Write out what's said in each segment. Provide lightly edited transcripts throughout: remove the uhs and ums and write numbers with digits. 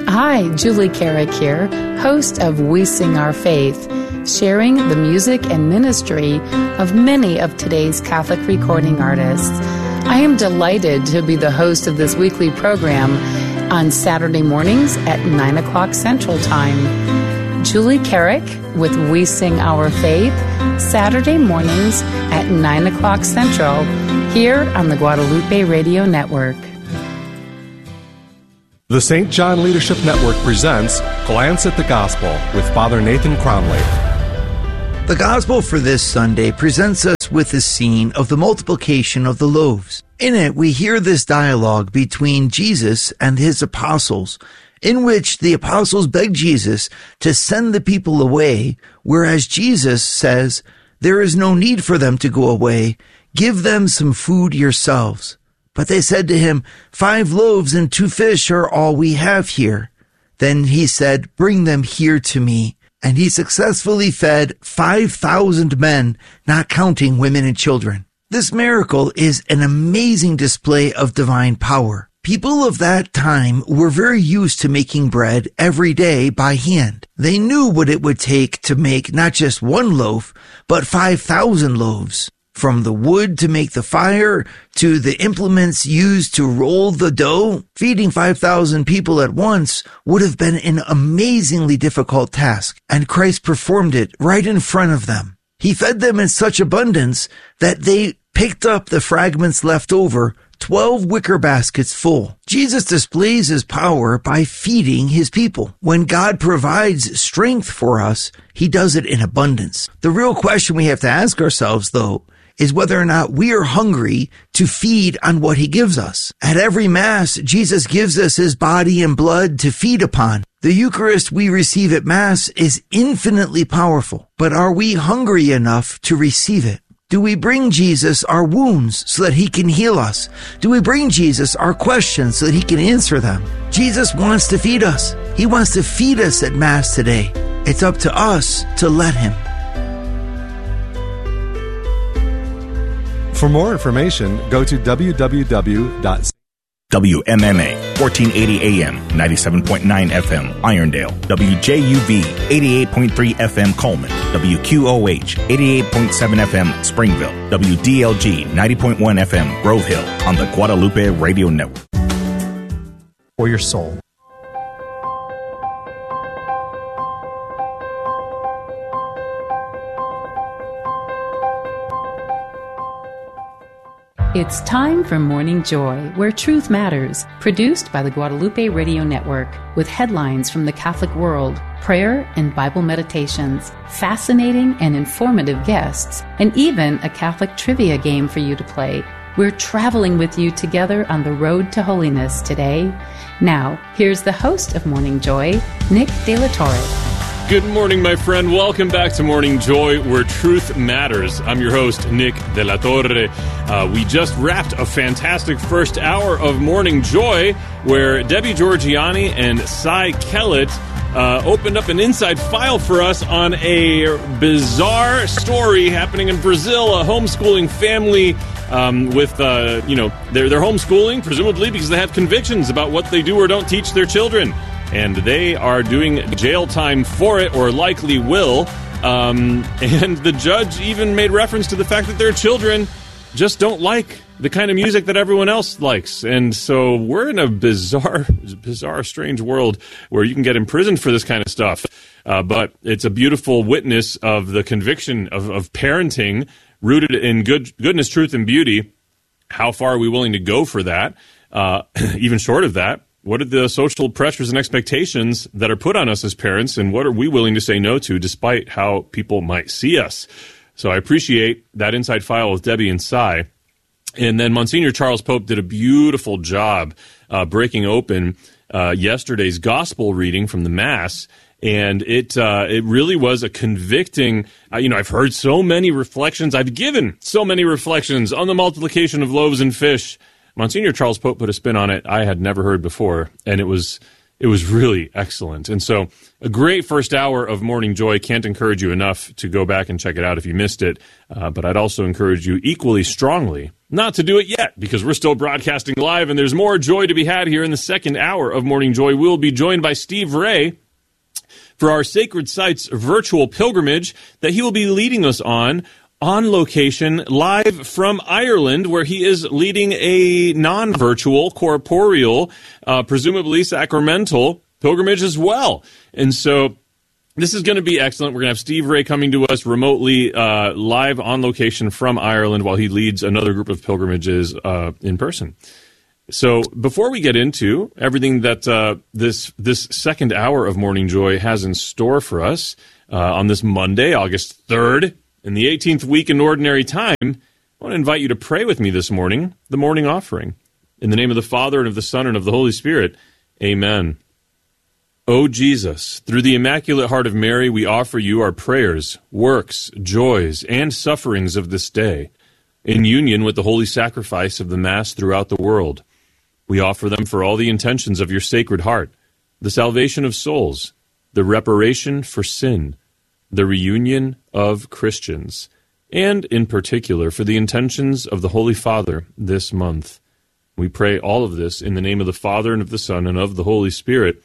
Hi, Julie Carrick here, host of We Sing Our Faith, sharing the music and ministry of many of today's Catholic recording artists. I am delighted to be the host of this weekly program on Saturday mornings at 9 o'clock Central Time. Julie Carrick with We Sing Our Faith, Saturday mornings at 9 o'clock Central, here on the Guadalupe Radio Network. The St. John Leadership Network presents Glance at the Gospel with Father Nathan Cromley. The Gospel for this Sunday presents us with the scene of the multiplication of the loaves. In it, we hear this dialogue between Jesus and his apostles, in which the apostles beg Jesus to send the people away, whereas Jesus says, "There is no need for them to go away. Give them some food yourselves." But they said to him, 5 loaves and 2 fish are all we have here. Then he said, "Bring them here to me." And he successfully fed 5,000 men, not counting women and children. This miracle is an amazing display of divine power. People of that time were very used to making bread every day by hand. They knew what it would take to make not just 1 loaf, but 5,000 loaves. From the wood to make the fire, to the implements used to roll the dough, feeding 5,000 people at once would have been an amazingly difficult task, and Christ performed it right in front of them. He fed them in such abundance that they picked up the fragments left over, 12 wicker baskets full. Jesus displays his power by feeding his people. When God provides strength for us, he does it in abundance. The real question we have to ask ourselves, though, is whether or not we are hungry to feed on what he gives us. At every Mass, Jesus gives us his body and blood to feed upon. The Eucharist we receive at Mass is infinitely powerful, but are we hungry enough to receive it? Do we bring Jesus our wounds so that he can heal us? Do we bring Jesus our questions so that he can answer them? Jesus wants to feed us. He wants to feed us at Mass today. It's up to us to let him. For more information, go to www.WMMA, 1480 AM, 97.9 FM, Irondale. WJUV, 88.3 FM, Coleman. WQOH, 88.7 FM, Springville. WDLG, 90.1 FM, Grove Hill, on the Guadalupe Radio Network. For your soul. It's time for Morning Joy, where truth matters, produced by the Guadalupe Radio Network, with headlines from the Catholic world, prayer and Bible meditations, fascinating and informative guests, and even a Catholic trivia game for you to play. We're traveling with you together on the road to holiness today. Now, here's the host of Morning Joy, Nick De La Torre. Good morning, my friend. Welcome back to Morning Joy, where truth matters. I'm your host, Nick De La Torre. We just wrapped a fantastic first hour of Morning Joy, where Debbie Georgiani and Cy Kellett opened up an inside file for us on a bizarre story happening in Brazil, a homeschooling family with, they're homeschooling, presumably because they have convictions about what they do or don't teach their children. And they are doing jail time for it, or likely will. And the judge even made reference to the fact that their children just don't like the kind of music that everyone else likes. And so we're in a bizarre, strange world where you can get imprisoned for this kind of stuff. But it's a beautiful witness of the conviction of parenting rooted in goodness, truth, and beauty. How far are we willing to go for that? Even short of that. What are the social pressures and expectations that are put on us as parents, and what are we willing to say no to despite how people might see us? So I appreciate that inside file with Debbie and Cy. And then Monsignor Charles Pope did a beautiful job breaking open yesterday's gospel reading from the Mass, and it really was a convicting. I've heard so many reflections. I've given so many reflections on the multiplication of loaves and fish. Monsignor Charles Pope put a spin on it I had never heard before, and it was It was really excellent. And so a great first hour of Morning Joy. Can't encourage you enough to go back and check it out if you missed it. But I'd also encourage you equally strongly not to do it yet, because we're still broadcasting live and there's more joy to be had here in the second hour of Morning Joy. We'll be joined by Steve Ray for our Sacred Sites virtual pilgrimage that he will be leading us on location, live from Ireland, where he is leading a non-virtual, corporeal, presumably sacramental pilgrimage as well. And so this is going to be excellent. We're going to have Steve Ray coming to us remotely, live on location from Ireland, while he leads another group of pilgrimages in person. So before we get into everything that this second hour of Morning Joy has in store for us on this Monday, August 3rd, in the 18th week in Ordinary Time, I want to invite you to pray with me this morning, the morning offering. In the name of the Father, and of the Son, and of the Holy Spirit, amen. O Jesus, through the Immaculate Heart of Mary, we offer you our prayers, works, joys, and sufferings of this day, in union with the holy sacrifice of the Mass throughout the world. We offer them for all the intentions of your Sacred Heart, the salvation of souls, the reparation for sin, the reunion of Christians, and in particular for the intentions of the Holy Father this month. We pray all of this in the name of the Father, and of the Son, and of the Holy Spirit.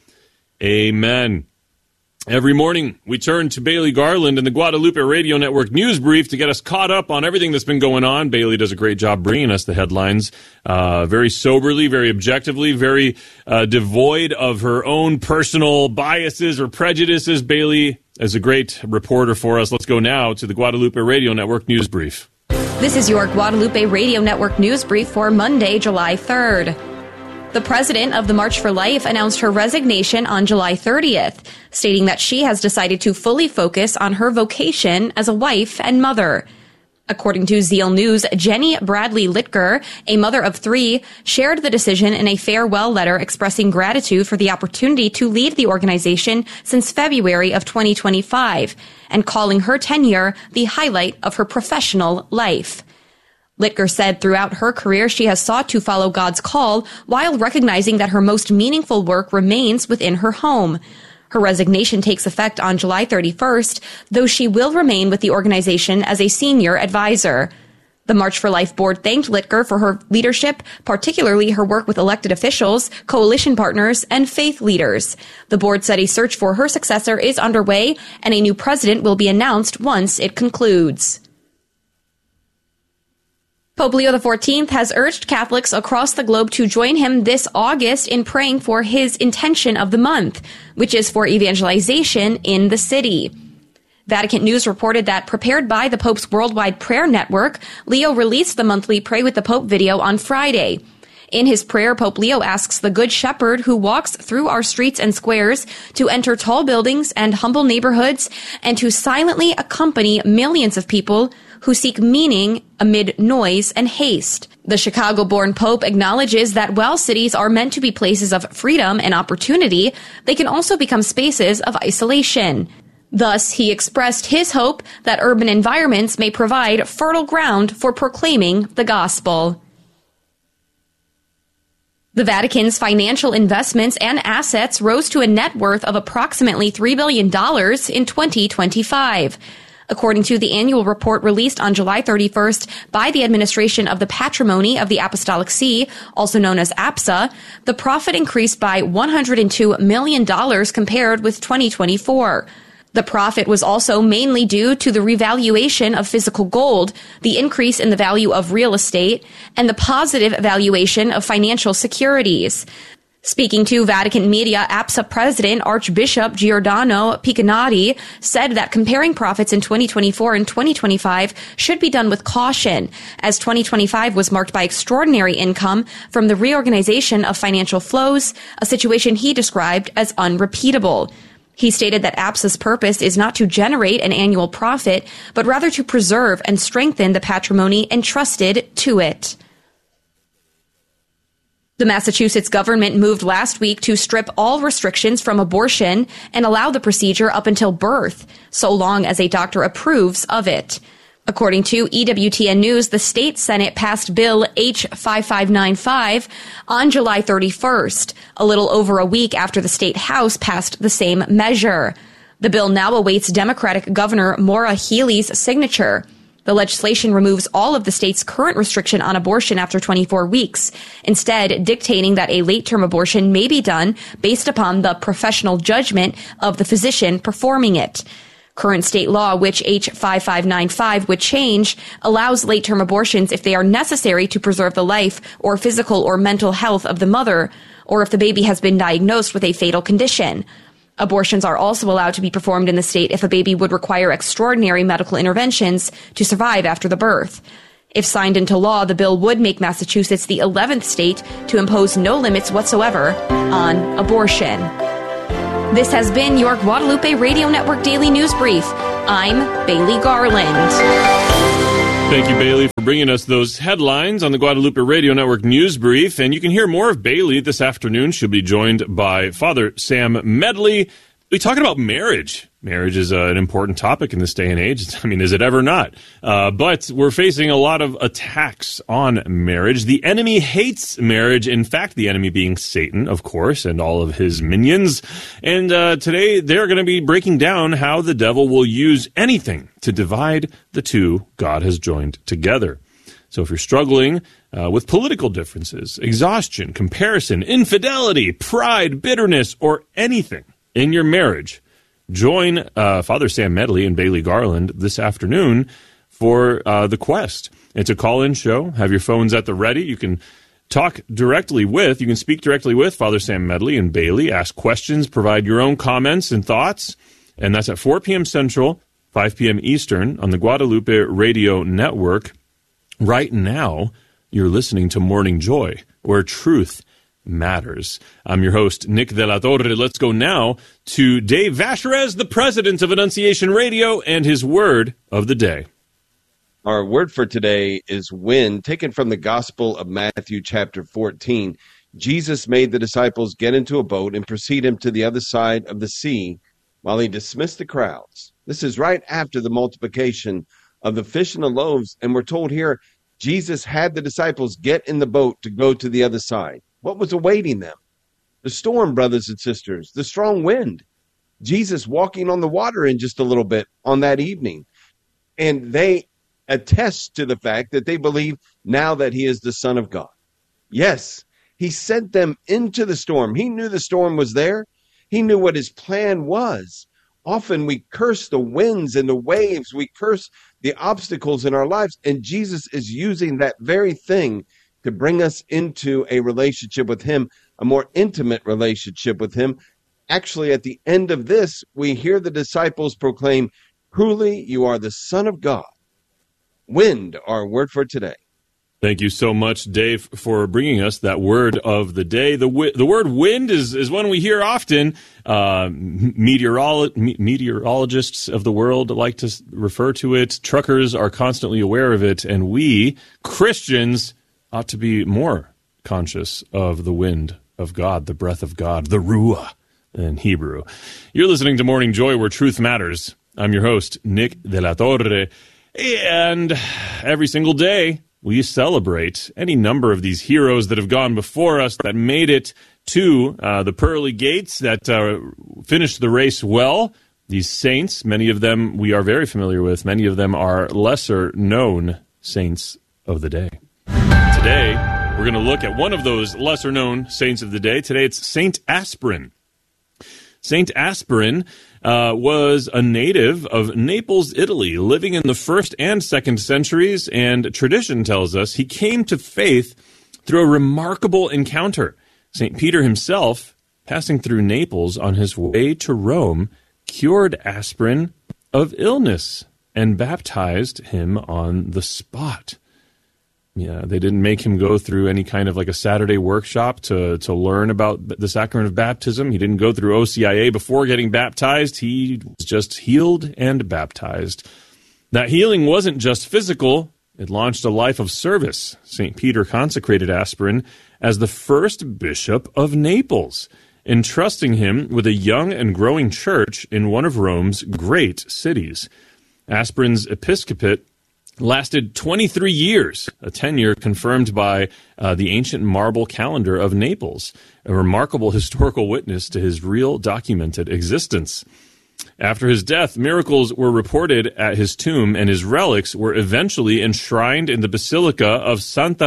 Amen. Every morning, we turn to Bailey Garland and the Guadalupe Radio Network News Brief to get us caught up on everything that's been going on. Bailey does a great job bringing us the headlines very soberly, very objectively, very devoid of her own personal biases or prejudices. Bailey is a great reporter for us. Let's go now to the Guadalupe Radio Network News Brief. This is your Guadalupe Radio Network News Brief for Monday, July 3rd. The president of the March for Life announced her resignation on July 30th, stating that she has decided to fully focus on her vocation as a wife and mother. According to Zeal News, Jenny Bradley Litker, a mother of 3, shared the decision in a farewell letter expressing gratitude for the opportunity to lead the organization since February of 2025, and calling her tenure the highlight of her professional life. Litker said throughout her career she has sought to follow God's call while recognizing that her most meaningful work remains within her home. Her resignation takes effect on July 31st, though she will remain with the organization as a senior advisor. The March for Life board thanked Litker for her leadership, particularly her work with elected officials, coalition partners, and faith leaders. The board said a search for her successor is underway, and a new president will be announced once it concludes. Pope Leo XIV has urged Catholics across the globe to join him this August in praying for his intention of the month, which is for evangelization in the city. Vatican News reported that, prepared by the Pope's Worldwide Prayer Network, Leo released the monthly Pray with the Pope video on Friday. In his prayer, Pope Leo asks the Good Shepherd who walks through our streets and squares to enter tall buildings and humble neighborhoods and to silently accompany millions of people who seek meaning amid noise and haste. The Chicago-born Pope acknowledges that while cities are meant to be places of freedom and opportunity, they can also become spaces of isolation. Thus, he expressed his hope that urban environments may provide fertile ground for proclaiming the gospel. The Vatican's financial investments and assets rose to a net worth of approximately $3 billion in 2025. According to the annual report released on July 31st by the Administration of the Patrimony of the Apostolic See, also known as APSA, the profit increased by $102 million compared with 2024. The profit was also mainly due to the revaluation of physical gold, the increase in the value of real estate, and the positive valuation of financial securities. Speaking to Vatican media, APSA President Archbishop Giordano Piccinatti said that comparing profits in 2024 and 2025 should be done with caution, as 2025 was marked by extraordinary income from the reorganization of financial flows, a situation he described as unrepeatable. He stated that APSA's purpose is not to generate an annual profit, but rather to preserve and strengthen the patrimony entrusted to it. The Massachusetts government moved last week to strip all restrictions from abortion and allow the procedure up until birth, so long as a doctor approves of it. According to EWTN News, the state Senate passed Bill H-5595 on July 31st, a little over a week after the state House passed the same measure. The bill now awaits Democratic Governor Maura Healey's signature. The legislation removes all of the state's current restriction on abortion after 24 weeks, instead dictating that a late-term abortion may be done based upon the professional judgment of the physician performing it. Current state law, which H-5595 would change, allows late-term abortions if they are necessary to preserve the life or physical or mental health of the mother, or if the baby has been diagnosed with a fatal condition. Abortions are also allowed to be performed in the state if a baby would require extraordinary medical interventions to survive after the birth. If signed into law, the bill would make Massachusetts the 11th state to impose no limits whatsoever on abortion. This has been your Guadalupe Radio Network Daily News Brief. I'm Bailey Garland. Thank you, Bailey, for bringing us those headlines on the Guadalupe Radio Network News Brief. And you can hear more of Bailey this afternoon. She'll be joined by Father Sam Medley. We're talking about marriage. Marriage is an important topic in this day and age. I mean, is it ever not? But we're facing a lot of attacks on marriage. The enemy hates marriage. In fact, the enemy being Satan, of course, and all of his minions. And today they're going to be breaking down how the devil will use anything to divide the two God has joined together. So if you're struggling with political differences, exhaustion, comparison, infidelity, pride, bitterness, or anything in your marriage, join Father Sam Medley and Bailey Garland this afternoon for The Quest. It's a call-in show. Have your phones at the ready. You can speak directly with Father Sam Medley and Bailey, ask questions, provide your own comments and thoughts. And that's at 4 p.m. Central, 5 p.m. Eastern on the Guadalupe Radio Network. Right now, you're listening to Morning Joy, where truth matters. I'm your host, Nick De La Torre. Let's go now to Dave Vacherez, the president of Annunciation Radio, and his word of the day. Our word for today is wind, taken from the Gospel of Matthew chapter 14. Jesus made the disciples get into a boat and proceed him to the other side of the sea while he dismissed the crowds. This is right after the multiplication of the fish and the loaves, and we're told here Jesus had the disciples get in the boat to go to the other side. What was awaiting them? The storm, brothers and sisters, the strong wind. Jesus walking on the water in just a little bit on that evening. And they attest to the fact that they believe now that he is the Son of God. Yes, he sent them into the storm. He knew the storm was there. He knew what his plan was. Often we curse the winds and the waves. We curse the obstacles in our lives. And Jesus is using that very thing to bring us into a relationship with him, a more intimate relationship with him. Actually, at the end of this, we hear the disciples proclaim, "Truly, you are the Son of God." Wind, our word for today. Thank you so much, Dave, for bringing us that word of the day. The word wind is one we hear often. Meteorologists of the world like to refer to it. Truckers are constantly aware of it. And we, Christians, ought to be more conscious of the wind of God, the breath of God, the Ruah in Hebrew. You're listening to Morning Joy, where truth matters. I'm your host, Nick De La Torre. And every single day, we celebrate any number of these heroes that have gone before us, that made it to the pearly gates, that finished the race well. These saints, many of them we are very familiar with. Many of them are lesser-known saints of the day. Today, we're going to look at one of those lesser-known saints of the day. Today, it's Saint Aspirin. Saint Aspirin was a native of Naples, Italy, living in the 1st and 2nd centuries, and tradition tells us he came to faith through a remarkable encounter. St. Peter himself, passing through Naples on his way to Rome, cured Aspirin of illness and baptized him on the spot. Yeah, they didn't make him go through any kind of like a Saturday workshop to learn about the sacrament of baptism. He didn't go through OCIA before getting baptized. He was just healed and baptized. That healing wasn't just physical. It launched a life of service. St. Peter consecrated Aspirin as the first bishop of Naples, entrusting him with a young and growing church in one of Rome's great cities. Aspirin's episcopate lasted 23 years, a tenure confirmed by the ancient marble calendar of Naples, a remarkable historical witness to his real documented existence. After his death, miracles were reported at his tomb, and his relics were eventually enshrined in the Basilica of Santa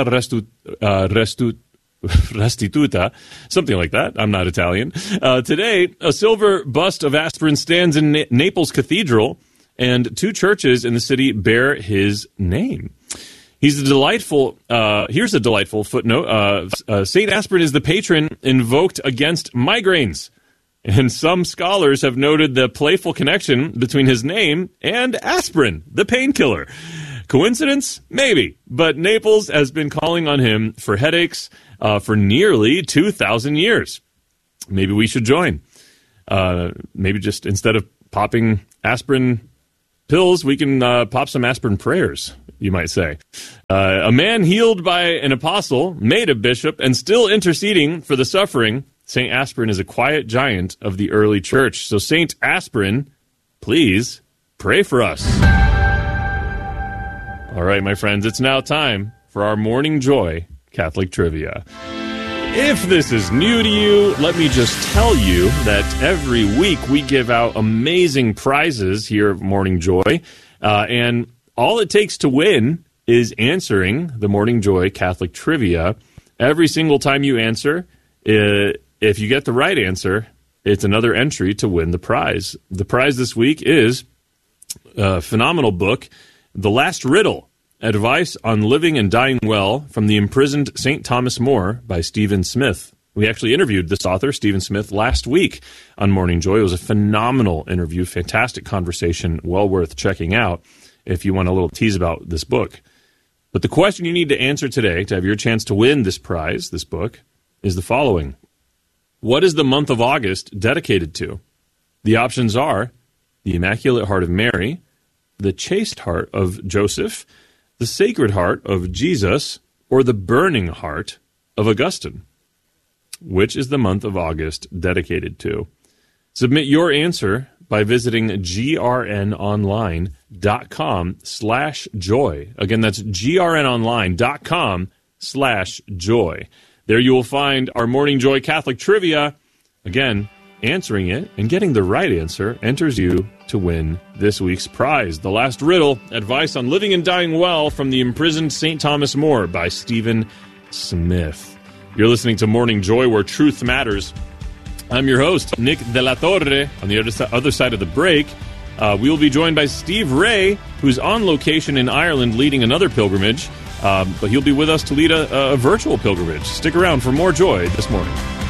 Restituta, something like that. I'm not Italian. Today, a silver bust of Aspirin stands in Naples Cathedral, and 2 churches in the city bear his name. Here's a delightful footnote. St. Aspirin is the patron invoked against migraines. And some scholars have noted the playful connection between his name and aspirin, the painkiller. Coincidence? Maybe. But Naples has been calling on him for headaches for nearly 2,000 years. Maybe we should join. Maybe just instead of popping aspirin pills, we can pop some aspirin prayers, you might say. A man healed by an apostle, made a bishop, and still interceding for the suffering, St. Aspirin is a quiet giant of the early church. So St. Aspirin, please pray for us. All right, my friends, it's now time for our Morning Joy Catholic Trivia. If this is new to you, let me just tell you that every week we give out amazing prizes here at Morning Joy, and all it takes to win is answering the Morning Joy Catholic Trivia. Every single time you answer, if you get the right answer, it's another entry to win the prize. The prize this week is a phenomenal book, The Last Riddle, Advice on Living and Dying Well from the Imprisoned St. Thomas More by Stephen Smith. We actually interviewed this author, Stephen Smith, last week on Morning Joy. It was a phenomenal interview, fantastic conversation, well worth checking out if you want a little tease about this book. But the question you need to answer today to have your chance to win this prize, this book, is the following. What is the month of August dedicated to? The options are the Immaculate Heart of Mary, the Chaste Heart of Joseph, the Sacred Heart of Jesus, or the Burning Heart of Augustine. Which is the month of August dedicated to? Submit your answer by visiting grnonline.com/joy. Again, that's grnonline.com/joy. There you will find our Morning Joy Catholic Trivia. Again, answering it and getting the right answer enters you to win this week's prize. The Last Riddle, Advice on Living and Dying Well from the Imprisoned St. Thomas More by Stephen Smith. You're listening to Morning Joy, where truth matters. I'm your host, Nick De La Torre. On the other side of the break, we will be joined by Steve Ray, who's on location in Ireland leading another pilgrimage. But he'll be with us to lead a virtual pilgrimage. Stick around for more joy this morning.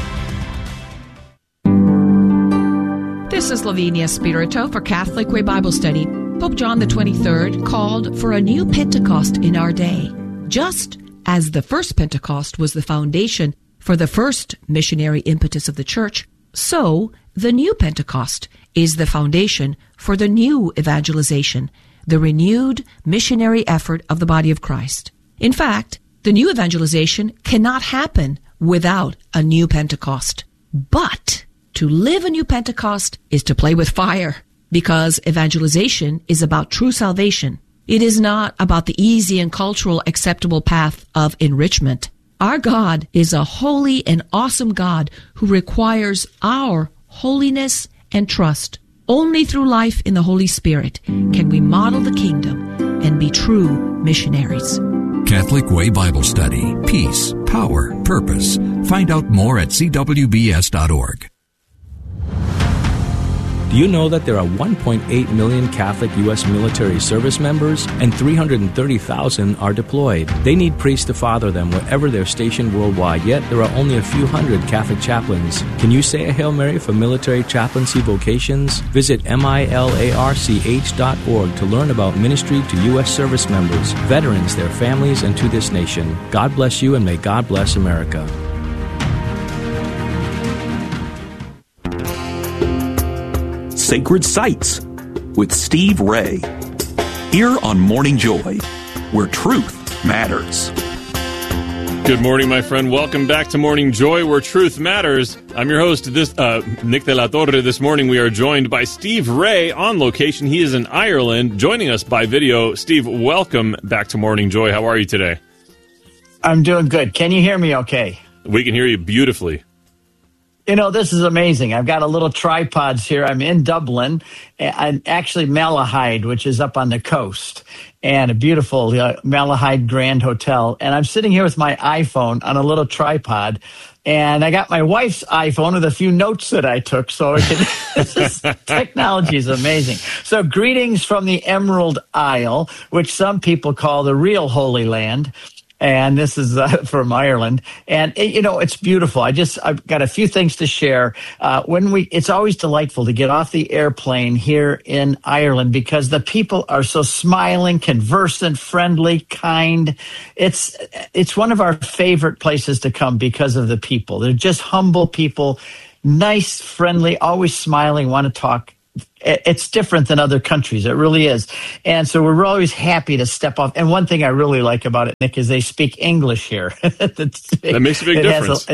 This is Lavinia Spirito for Catholic Way Bible Study. Pope John the 23rd called for a new Pentecost in our day. Just as the first Pentecost was the foundation for the first missionary impetus of the Church, so the new Pentecost is the foundation for the new evangelization, the renewed missionary effort of the body of Christ. In fact, the new evangelization cannot happen without a new Pentecost. But to live a new Pentecost is to play with fire, because evangelization is about true salvation. It is not about the easy and cultural acceptable path of enrichment. Our God is a holy and awesome God who requires our holiness and trust. Only through life in the Holy Spirit can we model the kingdom and be true missionaries. Catholic Way Bible Study. Peace, power, purpose. Find out more at cwbs.org. Do you know that there are 1.8 million Catholic U.S. military service members and 330,000 are deployed? They need priests to father them wherever they're stationed worldwide, yet there are only a few hundred Catholic chaplains. Can you say a Hail Mary for military chaplaincy vocations? Visit milarch.org to learn about ministry to U.S. service members, veterans, their families, and to this nation. God bless you, and may God bless America. Sacred Sites with Steve Ray. Here on Morning Joy, where truth matters. Good morning, my friend. Welcome back to Morning Joy, where truth matters. I'm your host, Nick de la Torre. This morning we are joined by Steve Ray on location. He is in Ireland, joining us by video. Steve, welcome back to Morning Joy. How are you today? I'm doing good. Can you hear me okay? We can hear you beautifully. You know, this is amazing. I've got a little tripods here. I'm in Dublin, and actually Malahide, which is up on the coast, and a beautiful Malahide Grand Hotel. And I'm sitting here with my iPhone on a little tripod, and I got my wife's iPhone with a few notes that I took, so technology is amazing. So greetings from the Emerald Isle, which some people call the real Holy Land. And this is from Ireland. And, it's beautiful. I've got a few things to share. It's always delightful to get off the airplane here in Ireland because the people are so smiling, conversant, friendly, kind. It's one of our favorite places to come because of the people. They're just humble people, nice, friendly, always smiling, want to talk. It's different than other countries. It really is. And so we're always happy to step off. And one thing I really like about it, Nick, is they speak English here. That makes a big difference.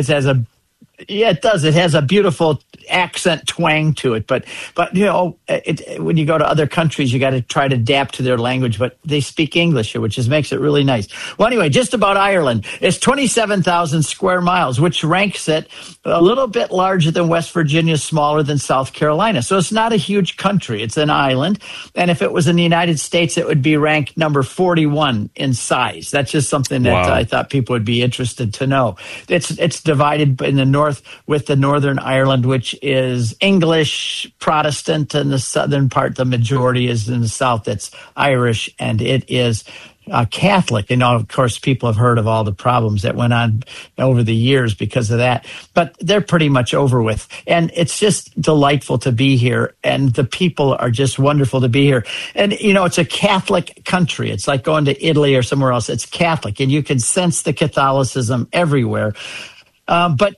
It does. It has a beautiful accent twang to it. But when you go to other countries, you got to try to adapt to their language. But they speak English here, which makes it really nice. Well, anyway, just about Ireland. It's 27,000 square miles, which ranks it a little bit larger than West Virginia, smaller than South Carolina. So it's not a huge country. It's an island. And if it was in the United States, it would be ranked number 41 in size. That's just something that I thought people would be interested to know. It's divided in the north with the Northern Ireland, which is English Protestant, and the southern part, the majority is in the south, that's Irish, and it is Catholic. Of course, people have heard of all the problems that went on over the years because of that, but they're pretty much over with. And it's just delightful to be here, and the people are just wonderful to be here. And, it's a Catholic country. It's like going to Italy or somewhere else. It's Catholic, and you can sense the Catholicism everywhere. But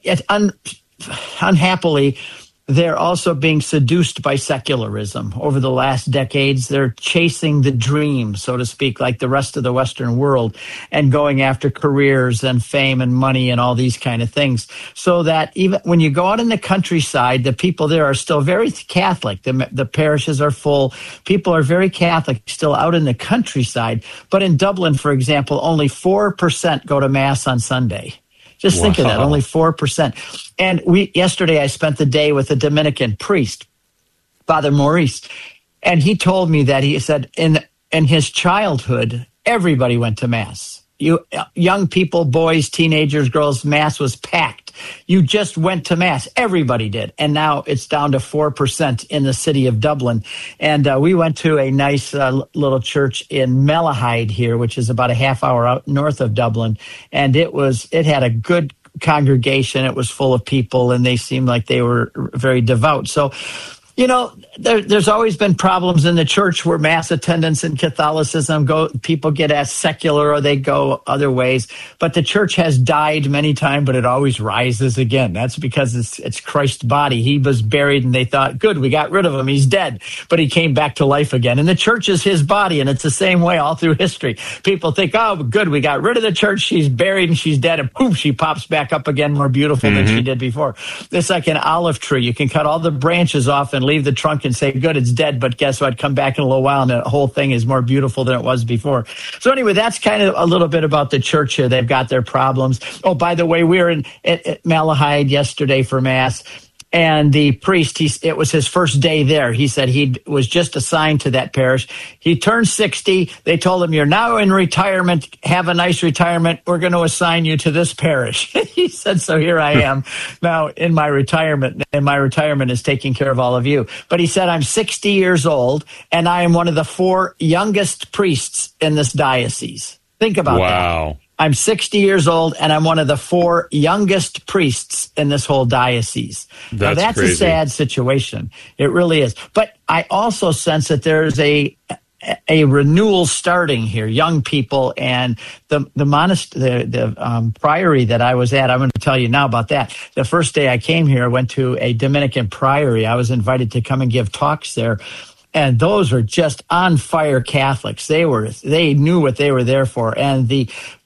unhappily, they're also being seduced by secularism. Over the last decades, they're chasing the dream, so to speak, like the rest of the Western world, and going after careers and fame and money and all these kind of things. So that even when you go out in the countryside, the people there are still very Catholic. The parishes are full. People are very Catholic still out in the countryside. But in Dublin, for example, only 4% go to Mass on Sunday. Just think of that, only 4%. And yesterday I spent the day with a Dominican priest, Father Maurice, and he told me that he said in his childhood, everybody went to Mass. Young people, boys, teenagers, girls, Mass was packed. You just went to Mass. Everybody did. And now it's down to 4% in the city of Dublin. And we went to a nice little church in Malahide here, which is about a half hour out north of Dublin. And it had a good congregation. It was full of people, and they seemed like they were very devout. So, there's always been problems in the church where Mass attendance and Catholicism people get as secular or they go other ways. But the church has died many times, but it always rises again. That's because it's Christ's body. He was buried, and they thought, good, we got rid of him. He's dead. But he came back to life again. And the church is his body, and it's the same way all through history. People think, oh, good, we got rid of the church. She's buried, and she's dead. And poof, she pops back up again more beautiful than she did before. It's like an olive tree. You can cut all the branches off and leave the trunk and say, good, it's dead, but guess what? Come back in a little while and the whole thing is more beautiful than it was before. So anyway, that's kind of a little bit about the church here. They've got their problems. Oh, by the way, we were at Malahide yesterday for Mass. And the priest, it was his first day there. He said he was just assigned to that parish. He turned 60. They told him, you're now in retirement. Have a nice retirement. We're going to assign you to this parish. He said, so here I am now in my retirement, and my retirement is taking care of all of you. But he said, I'm 60 years old, and I am one of the 4 youngest priests in this diocese. Think about that. Wow. I'm 60 years old, and I'm one of the 4 youngest priests in this whole diocese. That's crazy. A sad situation. It really is. But I also sense that there's a renewal starting here. Young people, and the monastery, the priory that I was at. I'm going to tell you now about that. The first day I came here, I went to a Dominican priory. I was invited to come and give talks there. And those were just on fire Catholics. They knew what they were there for. And the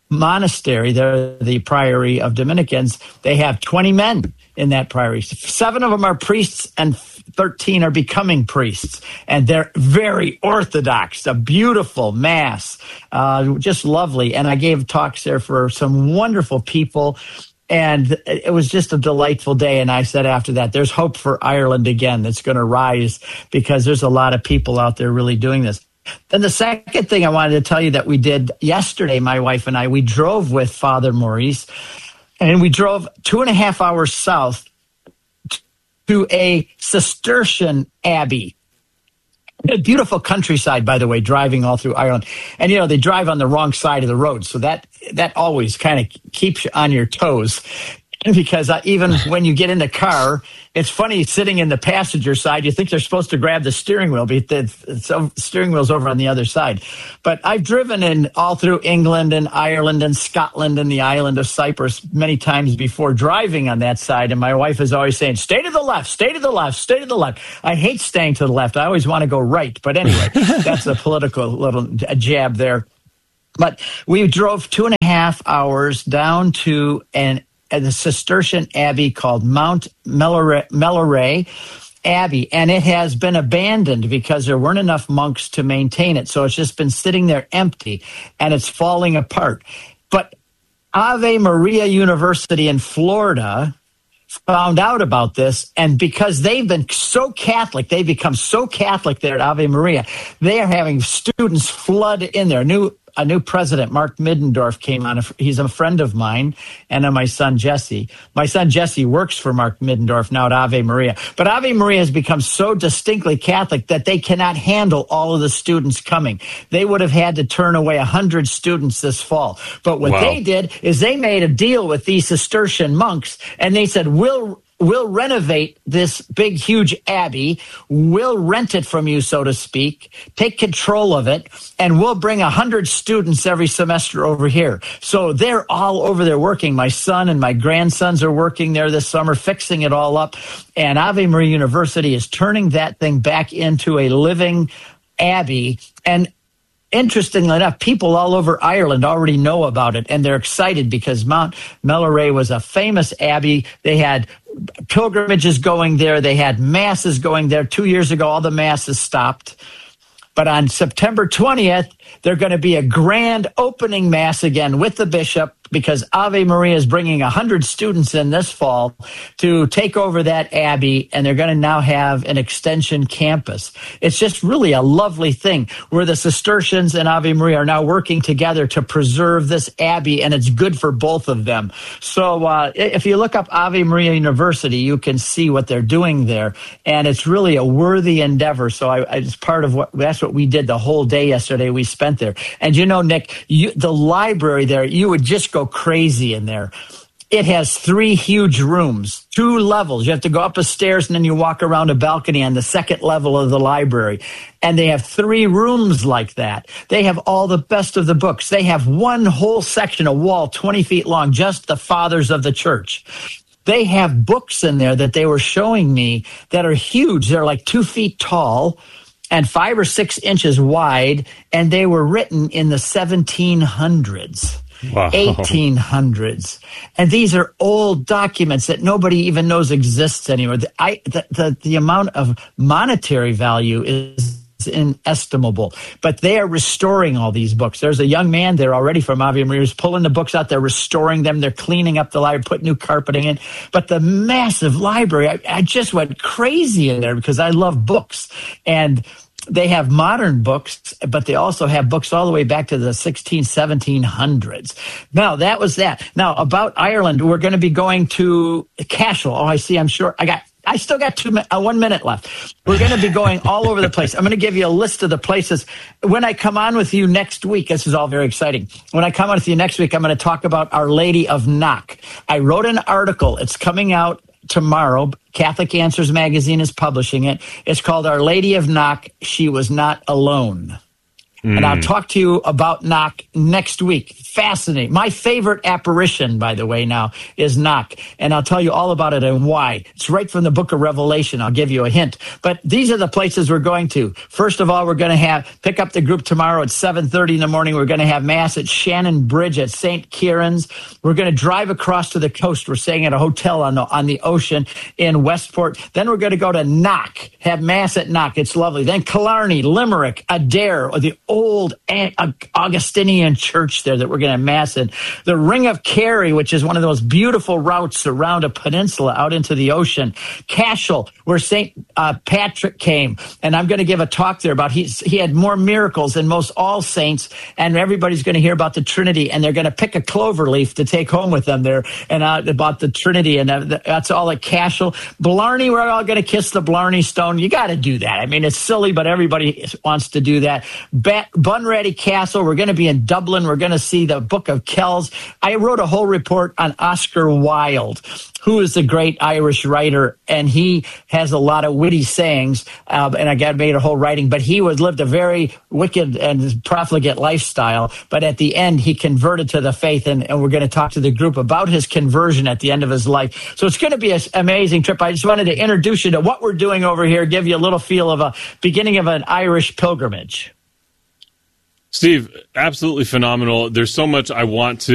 monastery, they're the Priory of Dominicans, they have 20 men in that priory. 7 of them are priests and 13 are becoming priests. And they're very orthodox, a beautiful mass, just lovely. And I gave talks there for some wonderful people. And it was just a delightful day. And I said after that, there's hope for Ireland again that's going to rise, because there's a lot of people out there really doing this. Then the second thing I wanted to tell you that we did yesterday, my wife and I, we drove with Father Maurice, and we drove 2.5 hours south to a Cistercian abbey. A beautiful countryside, by the way, driving all through Ireland. And, you know, they drive on the wrong side of the road, so that always kind of keeps you on your toes. Because even when you get in the car, it's funny sitting in the passenger side. You think they're supposed to grab the steering wheel, but the steering wheel's over on the other side. But I've driven in all through England and Ireland and Scotland and the island of Cyprus many times before driving on that side. And my wife is always saying, stay to the left, stay to the left, stay to the left. I hate staying to the left. I always want to go right. But anyway, that's a political little jab there. But we drove 2.5 hours down to the Cistercian abbey called Mount Melleray Abbey, and it has been abandoned because there weren't enough monks to maintain it. So it's just been sitting there empty, and it's falling apart. But Ave Maria University in Florida found out about this, and because they've been so Catholic, they've become so Catholic there at Ave Maria, they are having students flood in there. A new president, Mark Middendorf, came on. He's a friend of mine and of my son, Jesse. My son, Jesse, works for Mark Middendorf now at Ave Maria. But Ave Maria has become so distinctly Catholic that they cannot handle all of the students coming. They would have had to turn away 100 students this fall. But what they did is they made a deal with these Cistercian monks, and they said, We'll renovate this big, huge abbey. We'll rent it from you, so to speak, take control of it, and we'll bring 100 students every semester over here. So they're all over there working. My son and my grandsons are working there this summer, fixing it all up. And Ave Maria University is turning that thing back into a living abbey. And interestingly enough, people all over Ireland already know about it, and they're excited because Mount Melleray was a famous abbey. They had pilgrimages going there. They had masses going there. 2 years ago, all the masses stopped. But on September 20th, they're going to be a grand opening mass again with the bishop, because Ave Maria is bringing 100 students in this fall to take over that abbey, and they're going to now have an extension campus. It's just really a lovely thing where the Cistercians and Ave Maria are now working together to preserve this abbey, and it's good for both of them. So if you look up Ave Maria University, you can see what they're doing there, and it's really a worthy endeavor. So it's part of that's what we did the whole day yesterday. We spent there. And you know, Nick, the library there, you would just go crazy in there. It has 3 huge rooms, 2 levels. You have to go up the stairs and then you walk around a balcony on the second level of the library. And they have 3 rooms like that. They have all the best of the books. They have one whole section, a wall 20 feet long, just the fathers of the church. They have books in there that they were showing me that are huge. They're like 2 feet tall and 5 or 6 inches wide, and they were written in the 1700s. Wow. 1800s. And these are old documents that nobody even knows exists anymore. The amount of monetary value is inestimable, but they are restoring all these books. There's a young man there already from Ave Maria who's pulling the books out. They're restoring them. They're cleaning up the library, putting new carpeting in. But the massive library, I just went crazy in there because I love books. And they have modern books, but they also have books all the way back to the 1700s. Now, that was that. Now, about Ireland, we're going to be going to Cashel. Oh, I see. I'm sure. I still got 1 minute left. We're going to be going all over the place. I'm going to give you a list of the places. When I come on with you next week, this is all very exciting. When I come on with you next week, I'm going to talk about Our Lady of Knock. I wrote an article. It's coming out tomorrow. Catholic Answers magazine is publishing it. It's called Our Lady of Knock, She Was Not Alone. And I'll talk to you about Knock next week. Fascinating. My favorite apparition, by the way, now is Knock. And I'll tell you all about it and why. It's right from the book of Revelation. I'll give you a hint. But these are the places we're going to. First of all, we're going to pick up the group tomorrow at 7:30 in the morning. We're going to have Mass at Shannon Bridge at St. Kieran's. We're going to drive across to the coast. We're staying at a hotel on the ocean in Westport. Then we're going to go to Knock, have Mass at Knock. It's lovely. Then Killarney, Limerick, Adair, or the old Augustinian church there that we're going to Mass in. The Ring of Kerry, which is one of those beautiful routes around a peninsula out into the ocean. Cashel, where St. Patrick came. And I'm going to give a talk there about he had more miracles than most all saints. And everybody's going to hear about the Trinity. And they're going to pick a clover leaf to take home with them there and about the Trinity. And that's all at Cashel. Blarney, we're all going to kiss the Blarney Stone. You got to do that. I mean, it's silly, but everybody wants to do that. Bunratty Castle, we're going to be in Dublin. We're going to see the Book of Kells. I wrote a whole report on Oscar Wilde, who is a great Irish writer, and he has a lot of witty sayings, and I made a whole writing, but he lived a very wicked and profligate lifestyle, but at the end, he converted to the faith, and we're going to talk to the group about his conversion at the end of his life. So it's going to be an amazing trip. I just wanted to introduce you to what we're doing over here, give you a little feel of a beginning of an Irish pilgrimage. Steve, absolutely phenomenal. There's so much I want to